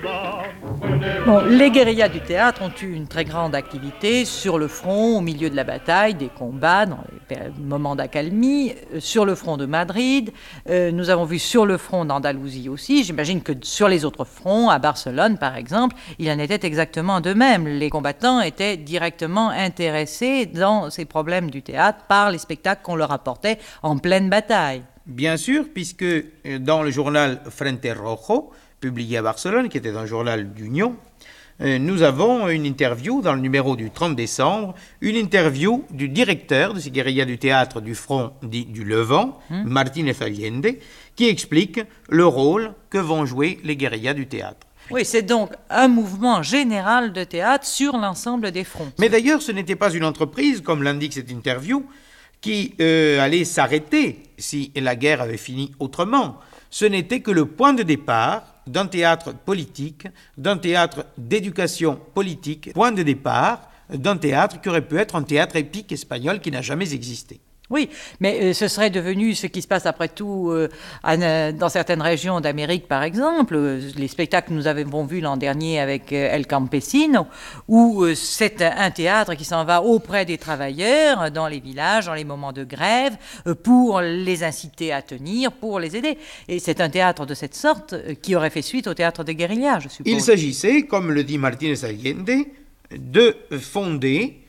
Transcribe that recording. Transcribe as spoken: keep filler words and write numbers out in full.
Bon, les guérillas du théâtre ont eu une très grande activité sur le front, au milieu de la bataille, des combats, dans les moments d'accalmie, euh, sur le front de Madrid. Euh, nous avons vu sur le front d'Andalousie aussi. J'imagine que sur les autres fronts, à Barcelone par exemple, il en était exactement de même. Les combattants étaient directement intéressés dans ces problèmes du théâtre par les spectacles qu'on leur apportait en pleine bataille. Bien sûr, puisque dans le journal Frente Rojo, publié à Barcelone, qui était un journal d'Union, nous avons une interview dans le numéro du trente décembre, une interview du directeur de ces guérillas du théâtre du front dit du Levant, hum. Martínez Allende, qui explique le rôle que vont jouer les guérillas du théâtre. Oui, c'est donc un mouvement général de théâtre sur l'ensemble des fronts. Mais d'ailleurs, ce n'était pas une entreprise, comme l'indique cette interview, qui euh, allait s'arrêter si la guerre avait fini autrement. Ce n'était que le point de départ d'un théâtre politique, d'un théâtre d'éducation politique, point de départ d'un théâtre qui aurait pu être un théâtre épique espagnol qui n'a jamais existé. Oui, mais euh, ce serait devenu ce qui se passe après tout euh, à, dans certaines régions d'Amérique, par exemple, euh, les spectacles que nous avons vus l'an dernier avec euh, El Campesino, où euh, c'est un théâtre qui s'en va auprès des travailleurs, dans les villages, dans les moments de grève, euh, pour les inciter à tenir, pour les aider. Et c'est un théâtre de cette sorte euh, qui aurait fait suite au théâtre de guérilla, je suppose. Il s'agissait, comme le dit Martínez Allende, de fonder